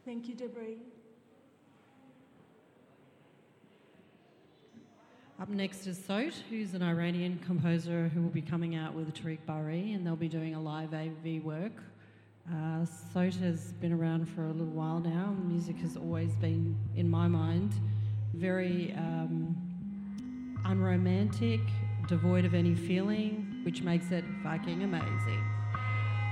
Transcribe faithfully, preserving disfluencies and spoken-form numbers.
Thank you, Debris. Up next is Sot, who's an Iranian composer who will be coming out with Tariq Bari, and they'll be doing a live A V work. Uh, Sot has been around for a little while now. Music has always been, in my mind, very um, unromantic, devoid of any feeling, which makes it fucking amazing.